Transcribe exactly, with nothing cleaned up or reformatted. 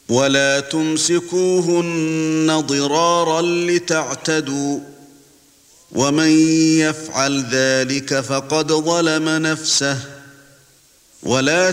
ولا تمسكوهن ضرارا لتعتدوا ومن يفعل ذلك فقد ظلم نفسه ولا